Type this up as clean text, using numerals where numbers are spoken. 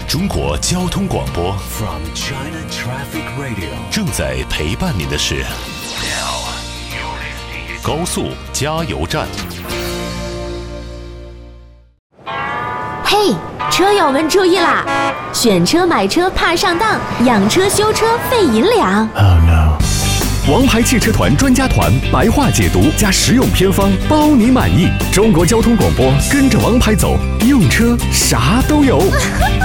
中国交通广播 From China Traffic Radio 正在陪伴您的是高速加油站。 嘿，车友们注意啦！选车买车怕上当，养车修车费银两。 Oh no！ 王牌汽车团专家团白话解读加实用偏方，包你满意。中国交通广播，跟着王牌走，用车啥都有。